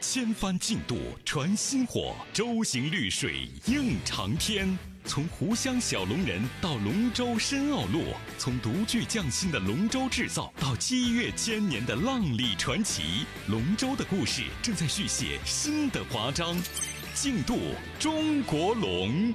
千帆竞渡传薪火，舟行绿水映长天。从湖湘小龙人到龙舟深奥路，从独具匠心的龙舟制造到激越千年的浪里传奇，龙舟的故事正在续写新的华章。竞渡中国龙。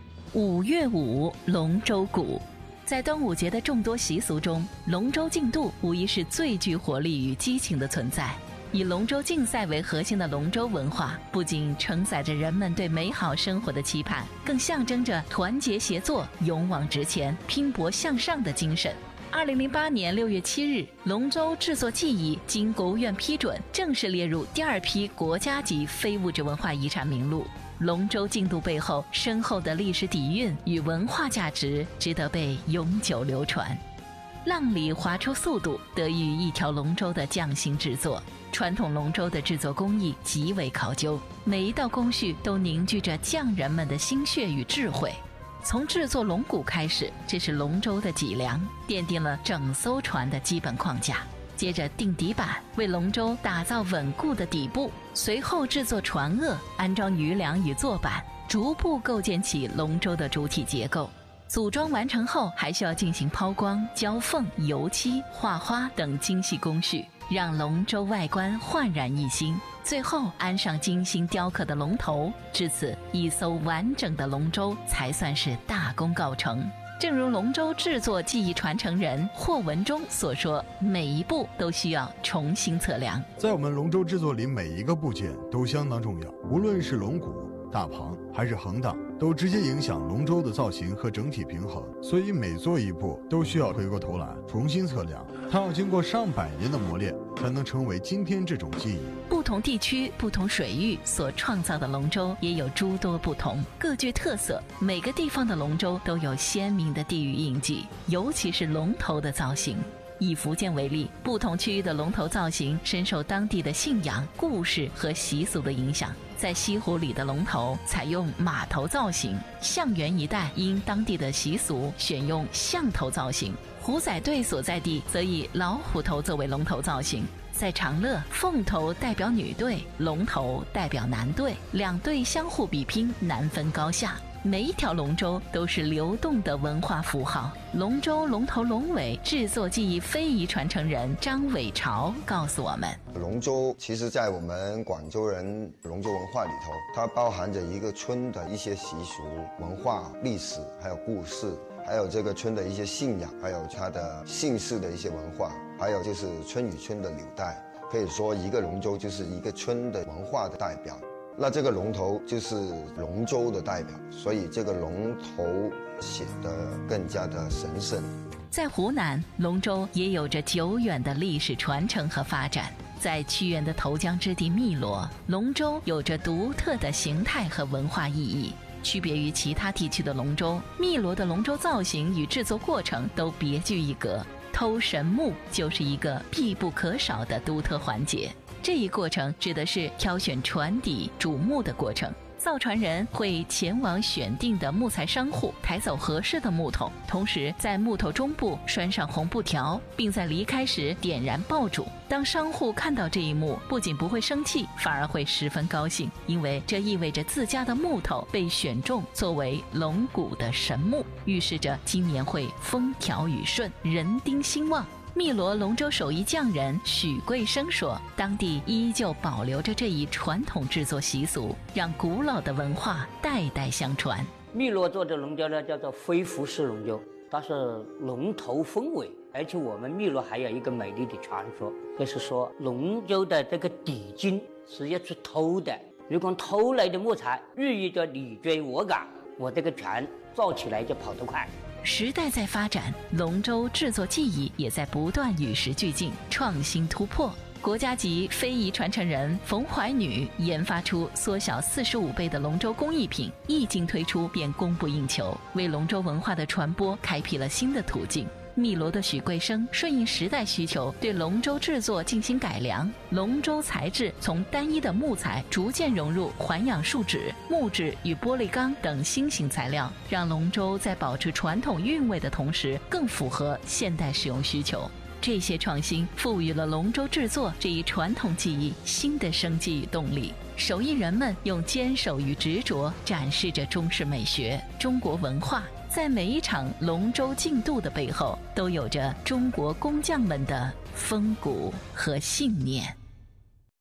5月5龙舟鼓。在端午节的众多习俗中，龙舟竞渡无疑是最具活力与激情的存在。以龙舟竞赛为核心的龙舟文化，不仅承载着人们对美好生活的期盼，更象征着团结协作、勇往直前、拼搏向上的精神。2008年6月7日，龙舟制作技艺经国务院批准，正式列入第2批国家级非物质文化遗产名录。龙舟竞渡背后深厚的历史底蕴与文化价值，值得被永久流传。浪里划出速度，得益于一条龙舟的匠心制作。传统龙舟的制作工艺极为考究，每一道工序都凝聚着匠人们的心血与智慧。从制作龙骨开始，这是龙舟的脊梁，奠定了整艘船的基本框架。接着定底板，为龙舟打造稳固的底部，随后制作船舵，安装鱼梁与坐板，逐步构建起龙舟的主体结构。组装完成后，还需要进行抛光、浇缝、油漆、画花等精细工序，让龙舟外观焕然一新。最后安上精心雕刻的龙头，至此一艘完整的龙舟才算是大功告成。正如龙舟制作技艺传承人霍文忠所说，每一步都需要重新测量。 在我们龙舟制作里，每一个部件都相当重要，无论是龙骨、大旁还是横档，都直接影响龙舟的造型和整体平衡，所以每做一步都需要回过头来重新测量，它要经过上百年的磨练，才能成为今天这种技艺。 不同地区、不同水域所创造的龙舟也有诸多不同，各具特色。每个地方的龙舟都有鲜明的地域印记，尤其是龙头的造型。以福建为例，不同区域的龙头造型深受当地的信仰、故事和习俗的影响。在西湖里的龙头采用马头造型，象园一带因当地的习俗选用象头造型，虎仔队所在地则以老虎头作为龙头造型。在长乐，凤头代表女队，龙头代表男队，两队相互比拼，难分高下。每一条龙舟都是流动的文化符号。龙舟龙头龙尾制作技艺非遗传承人张伟朝告诉我们， 龙舟其实在我们广州人龙舟文化里头，它包含着一个村的一些习俗、文化、历史，还有故事，还有这个村的一些信仰，还有它的姓氏的一些文化，还有就是村与村的纽带。可以说一个龙舟就是一个村的文化的代表，那这个龙头就是龙舟的代表，所以这个龙头显得更加的神圣。 在湖南，龙舟也有着久远的历史传承和发展。在屈原的投江之地汨罗，龙舟有着独特的形态和文化意义。区别于其他地区的龙舟，汨罗的龙舟造型与制作过程都别具一格。偷神木就是一个必不可少的独特环节。这一过程指的是挑选船底主木的过程。造船人会前往选定的木材商户，抬走合适的木头，同时在木头中部拴上红布条，并在离开时点燃爆竹。当商户看到这一幕，不仅不会生气，反而会十分高兴，因为这意味着自家的木头被选中作为龙骨的神木，预示着今年会风调雨顺，人丁兴旺。汨罗龙舟手艺匠人许贵生说，当地依旧保留着这一传统制作习俗，让古老的文化代代相传。 汨罗做的龙舟呢，叫做飞浮式龙舟，它是龙头凤尾，而且我们汨罗还有一个美丽的传说，就是说龙舟的这个底筋是要去偷的，如果偷来的木材寓意着你追我赶，我这个船造起来就跑得快。 时代在发展，龙舟制作技艺也在不断与时俱进，创新突破。国家级非遗传承人冯怀女研发出缩小45倍的龙舟工艺品，一经推出便供不应求，为龙舟文化的传播开辟了新的途径。汨罗的许贵生顺应时代需求，对龙舟制作进行改良，龙舟材质从单一的木材逐渐融入环氧树脂、木质与玻璃钢等新型材料，让龙舟在保持传统韵味的同时，更符合现代使用需求。 这些创新赋予了龙舟制作这一传统技艺新的生机与动力。手艺人们用坚守与执着展示着中式美学、中国文化。在每一场龙舟竞渡的背后，都有着中国工匠们的风骨和信念。